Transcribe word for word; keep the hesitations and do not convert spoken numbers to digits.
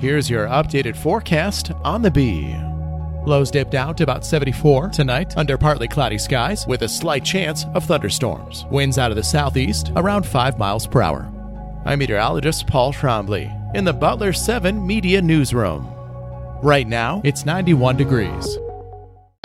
Here's your updated forecast on the Bee. Lows dipped out to about seventy-four tonight under partly cloudy skies with a slight chance of thunderstorms. Winds out of the southeast around five miles per hour. I'm meteorologist Paul Trombley in the Butler seven Media Newsroom. Right now, it's ninety-one degrees.